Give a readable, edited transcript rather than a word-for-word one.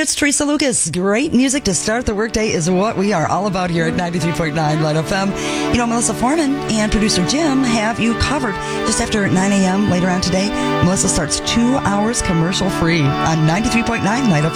it's Teresa Lucas. Great music to start the workday is what we are all about here at 93.9 Light FM. You know, Melissa Foreman and producer Jim have you covered. Just after 9 a.m. later on today, Melissa starts 2 hours commercial free on 93.9 Light FM.